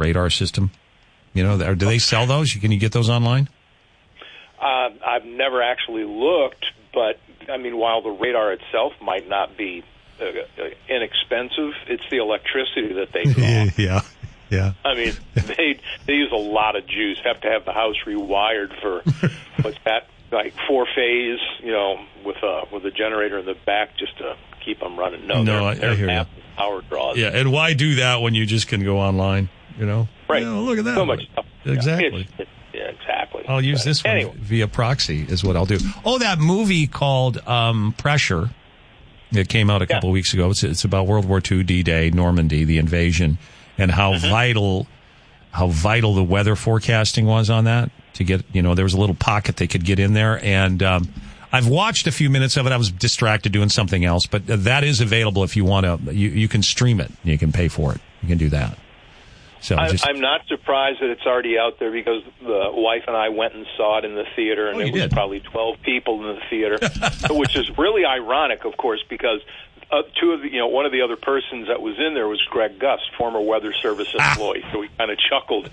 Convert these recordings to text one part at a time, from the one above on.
radar system? You know, do they sell those? Can you get those online? I've never actually looked, but, I mean, while the radar itself might not be inexpensive, it's the electricity that they draw. Yeah. I mean, they use a lot of juice. Have to have the house rewired for, what's that, like 4-phase, you know, with a generator in the back just to keep them running. I hear you. Power draws. Yeah, and why do that when you just can go online, you know? Right. You know, look at that. So much stuff. Exactly. Yeah, exactly. I'll use this one via proxy is what I'll do. Oh, that movie called Pressure. It came out a couple of weeks ago. It's about World War II, D-Day, Normandy, the invasion, and how vital the weather forecasting was on that to get, you know, there was a little pocket they could get in there. And I've watched a few minutes of it. I was distracted doing something else, but that is available if you want to. You can stream it. You can pay for it. You can do that. So I'm not surprised that it's already out there because the wife and I went and saw it in the theater, and it was probably 12 people in the theater, which is really ironic, of course, because one of the other persons that was in there was Greg Gust, former Weather Service employee. So we kind of chuckled.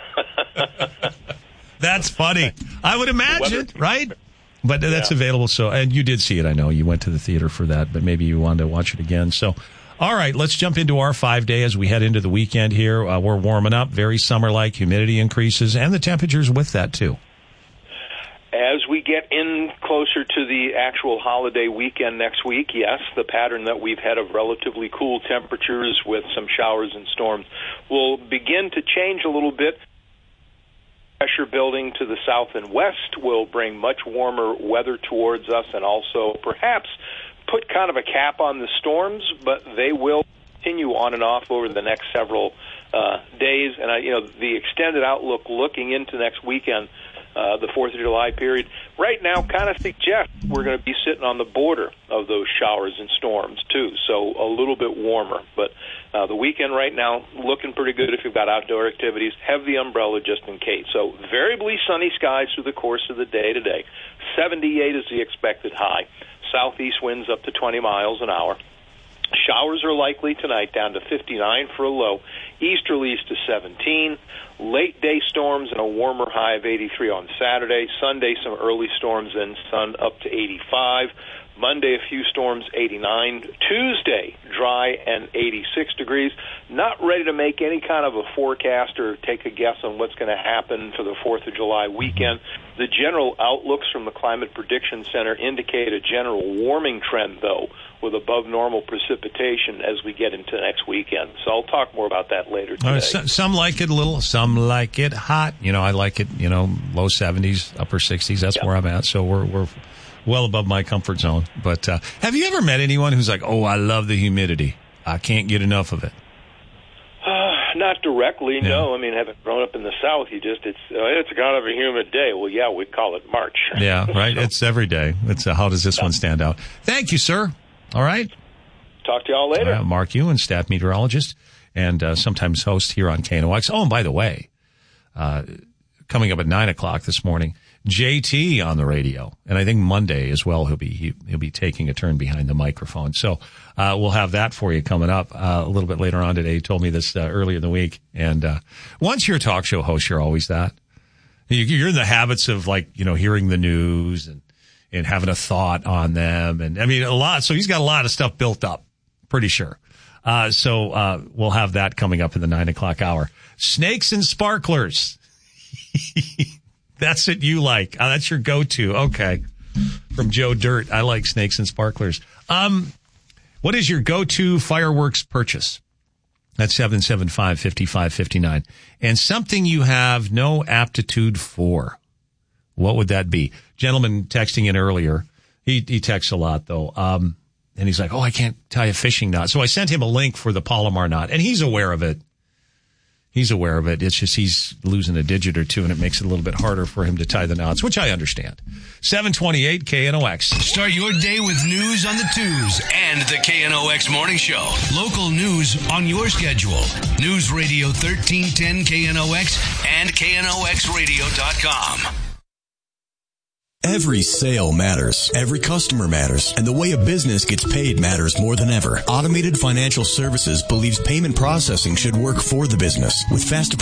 That's funny. I would imagine, right? But that's available. So, and you did see it. I know you went to the theater for that, but maybe you wanted to watch it again. So. All right, let's jump into our 5-day as we head into the weekend here. We're warming up, very summer-like, humidity increases, and the temperatures with that, too. As we get in closer to the actual holiday weekend next week, yes, the pattern that we've had of relatively cool temperatures with some showers and storms will begin to change a little bit. Pressure building to the south and west will bring much warmer weather towards us and also perhaps put kind of a cap on the storms, but they will continue on and off over the next several days. And the extended outlook looking into next weekend, the 4th of July period, right now kind of suggests we're going to be sitting on the border of those showers and storms too, so a little bit warmer. But the weekend right now looking pretty good if you've got outdoor activities. Have the umbrella just in case. So variably sunny skies through the course of the day today. 78 is the expected high. Southeast winds up to 20 miles an hour. Showers are likely tonight, down to 59 for a low. Easterlies to 17. Late day storms and a warmer high of 83 on Saturday. Sunday, some early storms, then sun up to 85. Monday, a few storms, 89. Tuesday, dry and 86 degrees. Not ready to make any kind of a forecast or take a guess on what's going to happen for the 4th of July weekend. The general outlooks from the Climate Prediction Center indicate a general warming trend, though, with above normal precipitation as we get into next weekend. So I'll talk more about that later today. Some like it a little, some like it hot. You know, I like it, low 70s, upper 60s. That's where I'm at. So we're well above my comfort zone. But have you ever met anyone who's like, oh, I love the humidity. I can't get enough of it? Not directly, no. I mean, having grown up in the South, it's kind of a humid day. Well, yeah, we call it March. Yeah, right. It's every day. It's how does this one stand out? Thank you, sir. All right. Talk to y'all later. Mark Ewan, staff meteorologist, and sometimes host here on KNOX. Oh, and by the way, coming up at 9 o'clock this morning, JT on the radio, and I think Monday as well. He'll be taking a turn behind the microphone. So we'll have that for you coming up a little bit later on today. He told me this earlier in the week. And once you're a talk show host, you're always that. You're in the habits of hearing the news and having a thought on them, and I mean a lot. So he's got a lot of stuff built up, pretty sure. So we'll have that coming up in the 9 o'clock hour. Snakes and sparklers. That's what you like. That's your go-to. Okay. From Joe Dirt. I like snakes and sparklers. What is your go-to fireworks purchase? That's 775-5559. And something you have no aptitude for. What would that be? Gentleman texting in earlier. He texts a lot, though. And he's like, I can't tie a fishing knot. So I sent him a link for the Palomar knot. And he's aware of it. It's just he's losing a digit or two, and it makes it a little bit harder for him to tie the knots, which I understand. 728 KNOX. Start your day with news on the twos and the KNOX Morning Show. Local news on your schedule. News Radio 1310 KNOX and KNOXradio.com. Every sale matters. Every customer matters. And the way a business gets paid matters more than ever. Automated Financial Services believes payment processing should work for the business. With fast